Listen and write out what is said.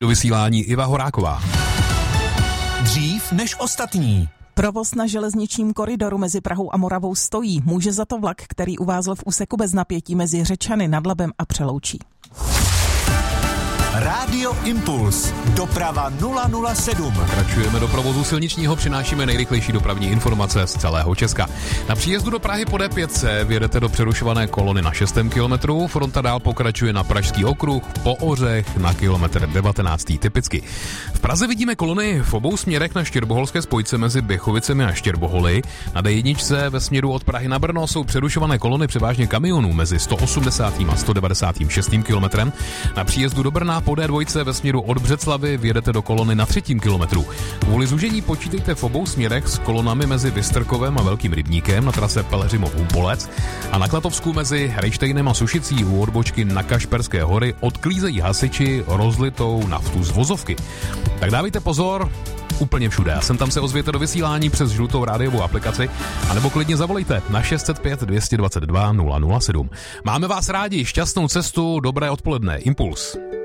Do vysílání Iva Horáková. Dřív než ostatní. Provoz na železničním koridoru mezi Prahou a Moravou stojí. Může za to vlak, který uvázl v úseku bez napětí mezi Řečany nad Labem a Přeloučí. Rádio Impuls. Doprava 007. Pokračujeme do provozu silničního, přinášíme nejrychlejší dopravní informace z celého Česka. Na příjezdu do Prahy po D5 vyjedete do přerušované kolony na 6. kilometru, fronta dál pokračuje na Pražský okruh, po Ořech na kilometr 19. typicky. V Praze vidíme kolony v obou směrech na Štěrboholské spojce mezi Běchovicemi a Štěrboholy. Na D1 ve směru od Prahy na Brno jsou přerušované kolony převážně kamionů mezi 180. a 196. kilometrem. Na příjezdu do Brna po D2 ve směru od Břeclavy vjedete do kolony na 3. kilometru. Kvůli zúžení počítejte v obou směrech s kolonami mezi Vystrkovem a Velkým Rybníkem na trase Pelhřimov-Humpolec a na Klatovsku mezi Hrejštejnem a Sušicí u odbočky na Kašperské hory odklízejí hasiči rozlitou naftu z vozovky. Tak dávejte pozor úplně všude. A sem tam se ozvěte do vysílání přes žlutou rádiovou aplikaci, anebo klidně zavolejte na 605 222 007. Máme vás rádi, šťastnou cestu, dobré odpoledne, Impuls.